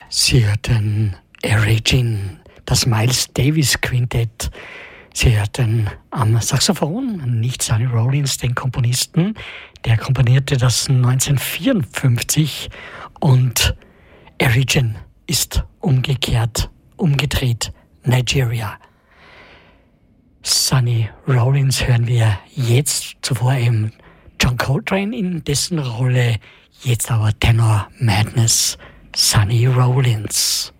Sie hörten Origin, das Miles Davis Quintett. Sie hörten am Saxophon nicht Sonny Rollins, den Komponisten. Der komponierte das 1954 und Origin ist umgedreht Nigeria. Sonny Rollins hören wir jetzt, zuvor eben John Coltrane in dessen Rolle, jetzt aber Tenor Madness, Sonny Rollins.